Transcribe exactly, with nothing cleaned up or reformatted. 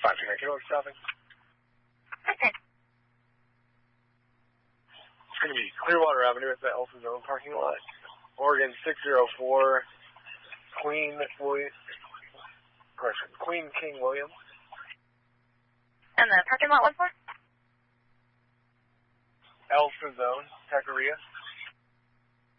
five two nine, Kilo stopping. Okay. It's going to be Clearwater Avenue at the Elsa Zone parking lot. Oregon six zero four, Queen William, correction, Queen King William. And the parking lot one for? Elsa Zone, Taqueria.